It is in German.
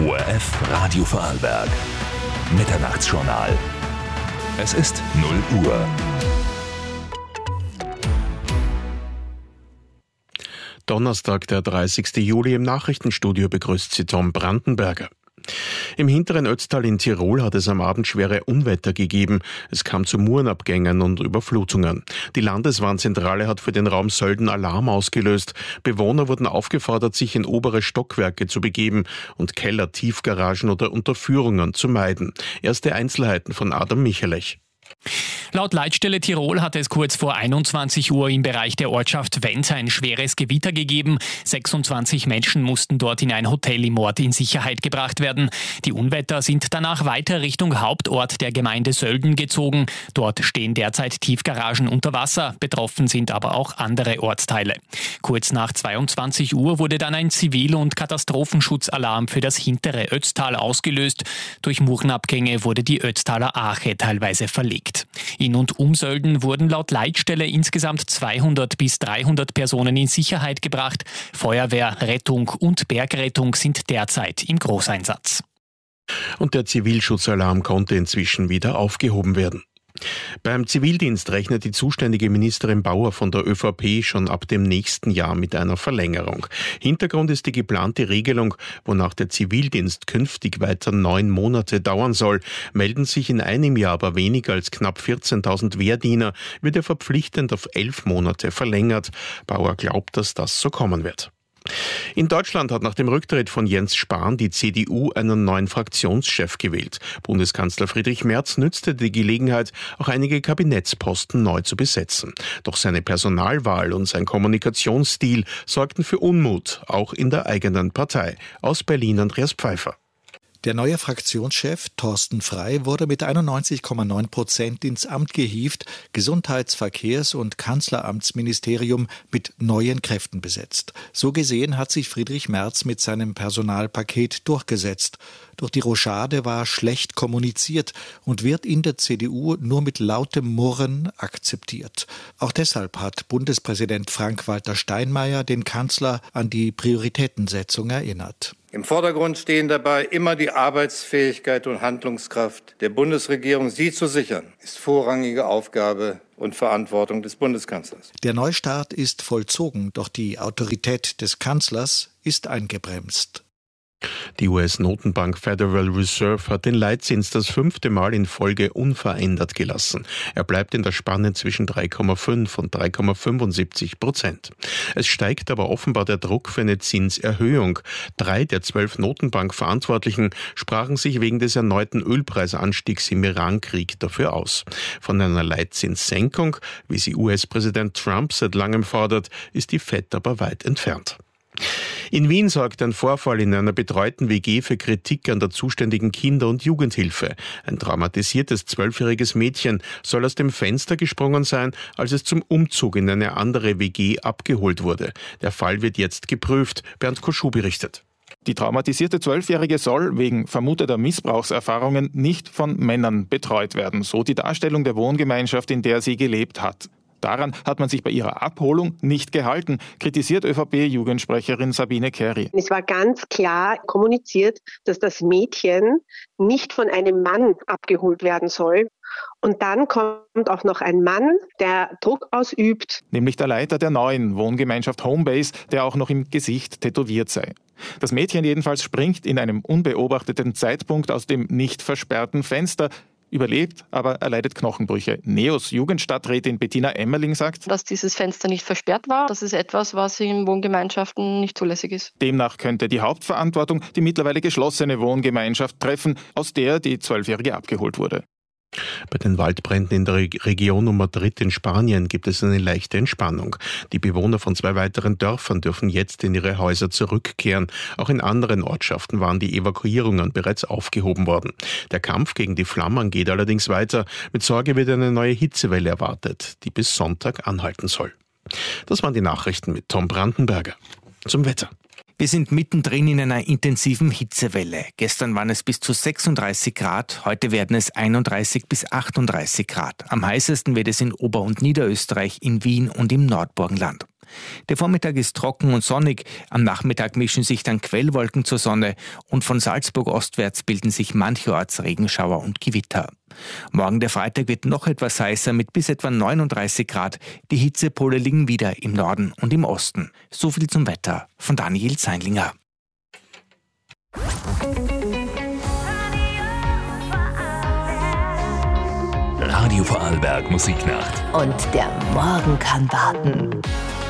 ORF Radio Vorarlberg. Mitternachtsjournal. Es ist 0 Uhr. Donnerstag, der 30. Juli, im Nachrichtenstudio begrüßt Sie Tom Brandenberger. Im hinteren Ötztal in Tirol hat es am Abend schwere Unwetter gegeben. Es kam zu Murenabgängen und Überflutungen. Die Landeswarnzentrale hat für den Raum Sölden Alarm ausgelöst. Bewohner wurden aufgefordert, sich in obere Stockwerke zu begeben und Keller, Tiefgaragen oder Unterführungen zu meiden. Erste Einzelheiten von Adam Michalech. Laut Leitstelle Tirol hat es kurz vor 21 Uhr im Bereich der Ortschaft Wenz ein schweres Gewitter gegeben. 26 Menschen mussten dort in ein Hotel im Ort in Sicherheit gebracht werden. Die Unwetter sind danach weiter Richtung Hauptort der Gemeinde Sölden gezogen. Dort stehen derzeit Tiefgaragen unter Wasser. Betroffen sind aber auch andere Ortsteile. Kurz nach 22 Uhr wurde dann ein Zivil- und Katastrophenschutzalarm für das hintere Ötztal ausgelöst. Durch Murenabgänge wurde die Ötztaler Arche teilweise verlegt. In und um Sölden wurden laut Leitstelle insgesamt 200 bis 300 Personen in Sicherheit gebracht. Feuerwehr, Rettung und Bergrettung sind derzeit im Großeinsatz. Und der Zivilschutzalarm konnte inzwischen wieder aufgehoben werden. Beim Zivildienst rechnet die zuständige Ministerin Bauer von der ÖVP schon ab dem nächsten Jahr mit einer Verlängerung. Hintergrund ist die geplante Regelung, wonach der Zivildienst künftig weiter 9 Monate dauern soll. Melden sich in einem Jahr aber weniger als knapp 14.000 Wehrdiener, wird er verpflichtend auf 11 Monate verlängert. Bauer glaubt, dass das so kommen wird. In Deutschland hat nach dem Rücktritt von Jens Spahn die CDU einen neuen Fraktionschef gewählt. Bundeskanzler Friedrich Merz nützte die Gelegenheit, auch einige Kabinettsposten neu zu besetzen. Doch seine Personalwahl und sein Kommunikationsstil sorgten für Unmut, auch in der eigenen Partei. Aus Berlin Andreas Pfeiffer. Der neue Fraktionschef Thorsten Frey wurde mit 91,9% ins Amt gehievt, Gesundheits-, Verkehrs- und Kanzleramtsministerium mit neuen Kräften besetzt. So gesehen hat sich Friedrich Merz mit seinem Personalpaket durchgesetzt. Doch die Rochade war schlecht kommuniziert und wird in der CDU nur mit lautem Murren akzeptiert. Auch deshalb hat Bundespräsident Frank-Walter Steinmeier den Kanzler an die Prioritätensetzung erinnert. Im Vordergrund stehen dabei immer die Arbeitsfähigkeit und Handlungskraft der Bundesregierung. Sie zu sichern, ist vorrangige Aufgabe und Verantwortung des Bundeskanzlers. Der Neustart ist vollzogen, doch die Autorität des Kanzlers ist eingebremst. Die US-Notenbank Federal Reserve hat den Leitzins das 5. Mal in Folge unverändert gelassen. Er bleibt in der Spanne zwischen 3,5 und 3,75%. Es steigt aber offenbar der Druck für eine Zinserhöhung. 3 der 12 Notenbank-Verantwortlichen sprachen sich wegen des erneuten Ölpreisanstiegs im Iran-Krieg dafür aus. Von einer Leitzinssenkung, wie sie US-Präsident Trump seit langem fordert, ist die Fed aber weit entfernt. In Wien sorgt ein Vorfall in einer betreuten WG für Kritik an der zuständigen Kinder- und Jugendhilfe. Ein traumatisiertes 12-jähriges Mädchen soll aus dem Fenster gesprungen sein, als es zum Umzug in eine andere WG abgeholt wurde. Der Fall wird jetzt geprüft. Bernd Koschuh berichtet. Die traumatisierte 12-Jährige soll wegen vermuteter Missbrauchserfahrungen nicht von Männern betreut werden, so die Darstellung der Wohngemeinschaft, in der sie gelebt hat. Daran hat man sich bei ihrer Abholung nicht gehalten, kritisiert ÖVP-Jugendsprecherin Sabine Kerry. Es war ganz klar kommuniziert, dass das Mädchen nicht von einem Mann abgeholt werden soll. Und dann kommt auch noch ein Mann, der Druck ausübt. Nämlich der Leiter der neuen Wohngemeinschaft Homebase, der auch noch im Gesicht tätowiert sei. Das Mädchen jedenfalls springt in einem unbeobachteten Zeitpunkt aus dem nicht versperrten Fenster, überlebt, aber erleidet Knochenbrüche. NEOS Jugendstadträtin Bettina Emmerling sagt, dass dieses Fenster nicht versperrt war. Das ist etwas, was in Wohngemeinschaften nicht zulässig ist. Demnach könnte die Hauptverantwortung die mittlerweile geschlossene Wohngemeinschaft treffen, aus der die 12-Jährige abgeholt wurde. Bei den Waldbränden in der Region Madrid in Spanien gibt es eine leichte Entspannung. Die Bewohner von 2 weiteren Dörfern dürfen jetzt in ihre Häuser zurückkehren. Auch in anderen Ortschaften waren die Evakuierungen bereits aufgehoben worden. Der Kampf gegen die Flammen geht allerdings weiter. Mit Sorge wird eine neue Hitzewelle erwartet, die bis Sonntag anhalten soll. Das waren die Nachrichten mit Tom Brandenberger. Zum Wetter. Wir sind mittendrin in einer intensiven Hitzewelle. Gestern waren es bis zu 36 Grad, heute werden es 31 bis 38 Grad. Am heißesten wird es in Ober- und Niederösterreich, in Wien und im Nordburgenland. Der Vormittag ist trocken und sonnig, am Nachmittag mischen sich dann Quellwolken zur Sonne und von Salzburg ostwärts bilden sich mancherorts Regenschauer und Gewitter. Morgen der Freitag wird noch etwas heißer mit bis etwa 39 Grad. Die Hitzepole liegen wieder im Norden und im Osten. So viel zum Wetter von Daniel Zeinlinger. Radio Vorarlberg Musiknacht. Und der Morgen kann warten.